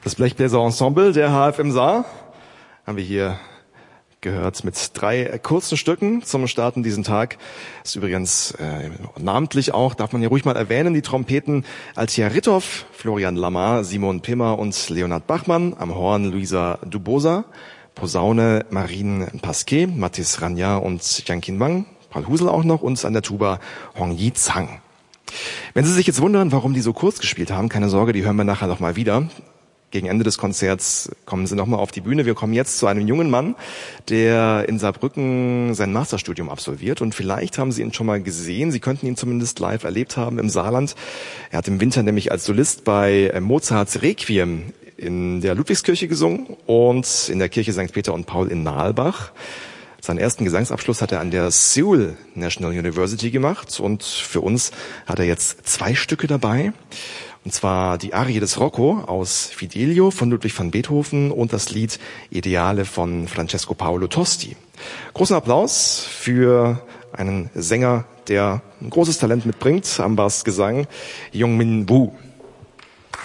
Das Blechbläser-Ensemble der HFM Saar haben wir hier gehört mit 3 kurzen Stücken zum Starten diesen Tag. Das ist übrigens namentlich auch, darf man hier ruhig mal erwähnen, die Trompeten Altja Ritthoff, Florian Lamar, Simon Pimmer und Leonhard Bachmann, am Horn Luisa Dubosa, Posaune Marine Pasquet, Mathis Rania und Yankin Wang, Paul Husel auch noch und an der Tuba Hongyi Zhang. Wenn Sie sich jetzt wundern, warum die so kurz gespielt haben, keine Sorge, die hören wir nachher noch mal wieder. Gegen Ende des Konzerts kommen sie nochmal auf die Bühne. Wir kommen jetzt zu einem jungen Mann, der in Saarbrücken sein Masterstudium absolviert. Und vielleicht haben Sie ihn schon mal gesehen. Sie könnten ihn zumindest live erlebt haben im Saarland. Er hat im Winter nämlich als Solist bei Mozarts Requiem in der Ludwigskirche gesungen und in der Kirche St. Peter und Paul in Nalbach. Seinen ersten Gesangsabschluss hat er an der Seoul National University gemacht. Und für uns hat er jetzt 2 Stücke dabei. Und zwar die Arie des Rocco aus Fidelio von Ludwig van Beethoven und das Lied Ideale von Francesco Paolo Tosti. Großen Applaus für einen Sänger, der ein großes Talent mitbringt am Bassgesang, Jungmin Woo.